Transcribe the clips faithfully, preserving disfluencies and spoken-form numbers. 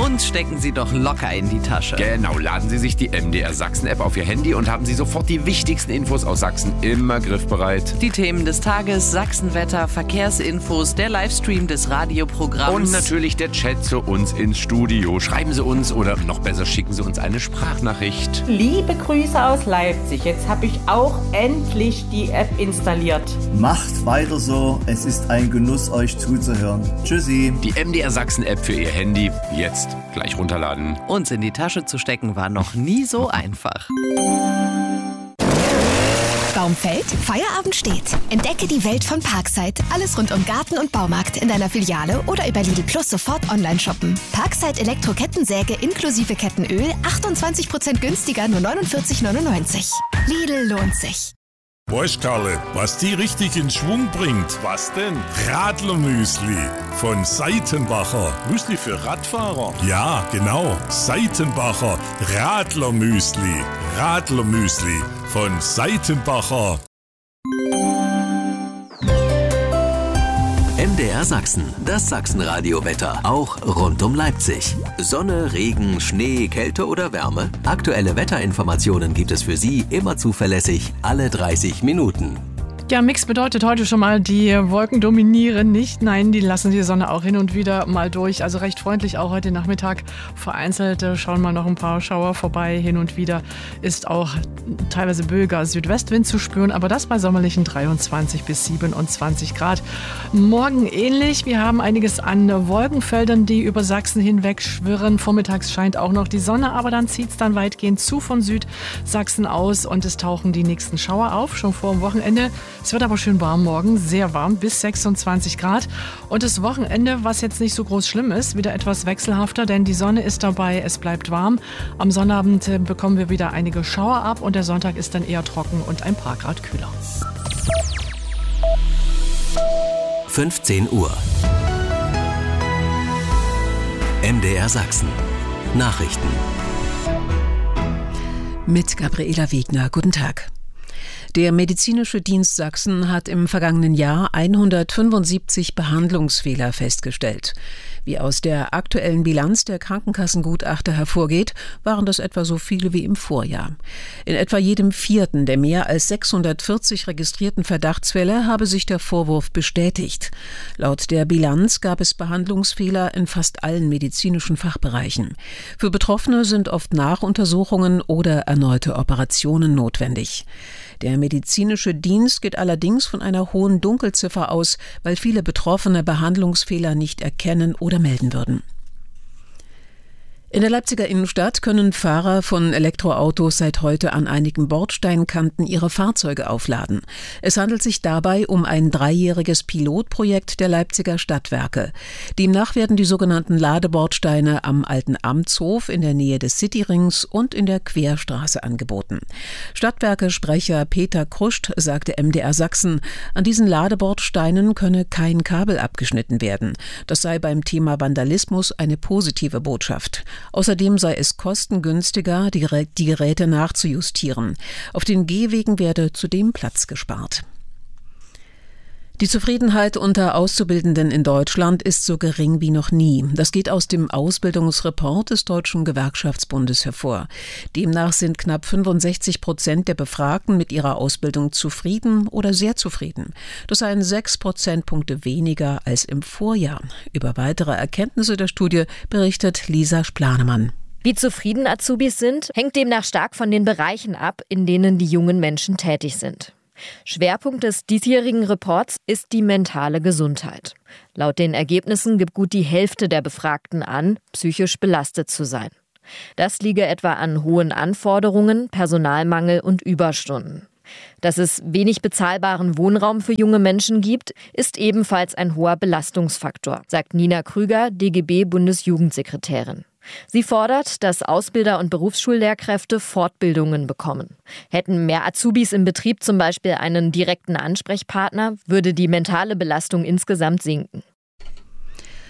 Und stecken Sie doch locker in die Tasche. Genau, laden Sie sich die M D R Sachsen-App auf Ihr Handy und haben Sie sofort die wichtigsten Infos aus Sachsen immer griffbereit. Die Themen des Tages, Sachsenwetter, Verkehrsinfos, der Livestream des Radioprogramms. Und natürlich der Chat zu uns ins Studio. Schreiben Sie uns oder noch besser schicken Sie uns eine Sprachnachricht. Liebe Grüße aus Leipzig. Jetzt habe ich auch endlich die App installiert. Macht weiter so. Es ist ein Genuss, euch zuzuhören. Tschüssi. Die M D R Sachsen-App für Ihr Handy. Jetzt gleich runterladen. Uns in die Tasche zu stecken war noch nie so einfach. Baum fällt, Feierabend steht. Entdecke die Welt von Parkside. Alles rund um Garten und Baumarkt in deiner Filiale oder über Lidl Plus sofort online shoppen. Parkside Elektro-Kettensäge inklusive Kettenöl achtundzwanzig Prozent günstiger, nur neunundvierzig neunundneunzig. Lidl lohnt sich. Weißt Karle, was die richtig in Schwung bringt? Was denn? Radlermüsli von Seitenbacher. Müsli für Radfahrer? Ja, genau. Seitenbacher Radlermüsli. Radlermüsli von Seitenbacher. M D R Sachsen, das Sachsenradio-Wetter, auch rund um Leipzig. Sonne, Regen, Schnee, Kälte oder Wärme? Aktuelle Wetterinformationen gibt es für Sie immer zuverlässig, alle dreißig Minuten. Ja, Mix bedeutet heute schon mal, die Wolken dominieren nicht. Nein, die lassen die Sonne auch hin und wieder mal durch. Also recht freundlich auch heute Nachmittag. Vereinzelt schauen mal noch ein paar Schauer vorbei. Hin und wieder ist auch teilweise böiger Südwestwind zu spüren. Aber das bei sommerlichen dreiundzwanzig bis siebenundzwanzig Grad. Morgen ähnlich. Wir haben einiges an Wolkenfeldern, die über Sachsen hinweg schwirren. Vormittags scheint auch noch die Sonne, aber dann zieht es dann weitgehend zu von Südsachsen aus. Und es tauchen die nächsten Schauer auf, schon vor dem Wochenende. Es wird aber schön warm morgen, sehr warm, bis sechsundzwanzig Grad. Und das Wochenende, was jetzt nicht so groß schlimm ist, wieder etwas wechselhafter, denn die Sonne ist dabei, es bleibt warm. Am Sonnabend bekommen wir wieder einige Schauer ab und der Sonntag ist dann eher trocken und ein paar Grad kühler. fünfzehn Uhr. M D R Sachsen. Nachrichten. Mit Gabriela Wegner. Guten Tag. Der Medizinische Dienst Sachsen hat im vergangenen Jahr hundertfünfundsiebzig Behandlungsfehler festgestellt. Wie aus der aktuellen Bilanz der Krankenkassengutachter hervorgeht, waren das etwa so viele wie im Vorjahr. In etwa jedem vierten der mehr als sechshundertvierzig registrierten Verdachtsfälle habe sich der Vorwurf bestätigt. Laut der Bilanz gab es Behandlungsfehler in fast allen medizinischen Fachbereichen. Für Betroffene sind oft Nachuntersuchungen oder erneute Operationen notwendig. Der medizinische Dienst geht allerdings von einer hohen Dunkelziffer aus, weil viele Betroffene Behandlungsfehler nicht erkennen oder melden würden. In der Leipziger Innenstadt können Fahrer von Elektroautos seit heute an einigen Bordsteinkanten ihre Fahrzeuge aufladen. Es handelt sich dabei um ein dreijähriges Pilotprojekt der Leipziger Stadtwerke. Demnach werden die sogenannten Ladebordsteine am Alten Amtshof in der Nähe des Cityrings und in der Querstraße angeboten. Stadtwerke-Sprecher Peter Kruscht sagte M D R Sachsen, an diesen Ladebordsteinen könne kein Kabel abgeschnitten werden. Das sei beim Thema Vandalismus eine positive Botschaft. Außerdem sei es kostengünstiger, die Geräte nachzujustieren. Auf den Gehwegen werde zudem Platz gespart. Die Zufriedenheit unter Auszubildenden in Deutschland ist so gering wie noch nie. Das geht aus dem Ausbildungsreport des Deutschen Gewerkschaftsbundes hervor. Demnach sind knapp fünfundsechzig Prozent der Befragten mit ihrer Ausbildung zufrieden oder sehr zufrieden. Das seien sechs Prozentpunkte weniger als im Vorjahr. Über weitere Erkenntnisse der Studie berichtet Lisa Splanemann. Wie zufrieden Azubis sind, hängt demnach stark von den Bereichen ab, in denen die jungen Menschen tätig sind. Schwerpunkt des diesjährigen Reports ist die mentale Gesundheit. Laut den Ergebnissen gibt gut die Hälfte der Befragten an, psychisch belastet zu sein. Das liege etwa an hohen Anforderungen, Personalmangel und Überstunden. Dass es wenig bezahlbaren Wohnraum für junge Menschen gibt, ist ebenfalls ein hoher Belastungsfaktor, sagt Nina Krüger, D G B-Bundesjugendsekretärin. Sie fordert, dass Ausbilder und Berufsschullehrkräfte Fortbildungen bekommen. Hätten mehr Azubis im Betrieb zum Beispiel einen direkten Ansprechpartner, würde die mentale Belastung insgesamt sinken.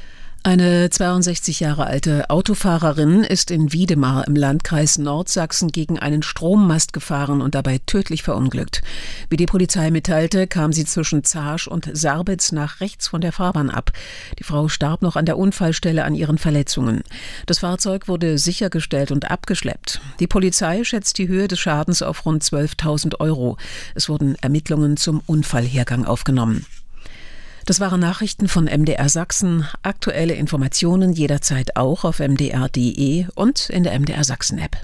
Eine zweiundsechzig Jahre alte Autofahrerin ist in Wiedemar im Landkreis Nordsachsen gegen einen Strommast gefahren und dabei tödlich verunglückt. Wie die Polizei mitteilte, kam sie zwischen Zaasch und Sarbitz nach rechts von der Fahrbahn ab. Die Frau starb noch an der Unfallstelle an ihren Verletzungen. Das Fahrzeug wurde sichergestellt und abgeschleppt. Die Polizei schätzt die Höhe des Schadens auf rund zwölftausend Euro. Es wurden Ermittlungen zum Unfallhergang aufgenommen. Das waren Nachrichten von M D R Sachsen. Aktuelle Informationen jederzeit auch auf m d r punkt d e und in der M D R Sachsen App.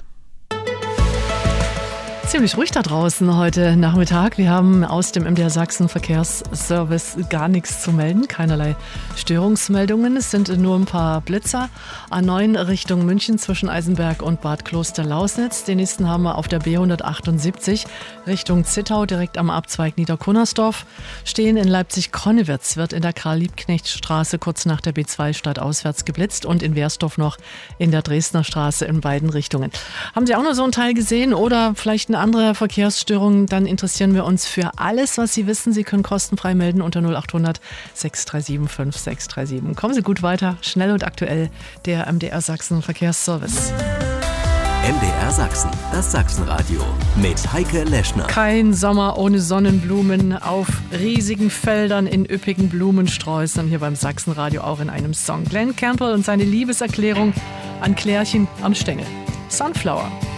Ziemlich ruhig da draußen heute Nachmittag. Wir haben aus dem M D R Sachsen Verkehrsservice gar nichts zu melden, keinerlei Störungsmeldungen. Es sind nur ein paar Blitzer. A neun Richtung München zwischen Eisenberg und Bad Kloster-Lausnitz. Den nächsten haben wir auf der B hundertachtundsiebzig Richtung Zittau, direkt am Abzweig Niederkunnersdorf. Stehen in Leipzig-Konnewitz wird in der Karl-Liebknecht-Straße kurz nach der B zwei stadtauswärts geblitzt und in Wersdorf noch in der Dresdner Straße in beiden Richtungen. Haben Sie auch nur so einen Teil gesehen oder vielleicht eine andere Verkehrsstörung, dann interessieren wir uns für alles, was Sie wissen. Sie können kostenfrei melden unter null achthundert sechs drei sieben fünf sechs drei sieben. Kommen Sie gut weiter, schnell und aktuell, der M D R Sachsen Verkehrsservice. M D R Sachsen, das Sachsenradio mit Heike Leschner. Kein Sommer ohne Sonnenblumen auf riesigen Feldern in üppigen Blumensträußen. Hier beim Sachsenradio auch in einem Song. Glenn Campbell und seine Liebeserklärung an Klärchen am Stängel. Sunflower.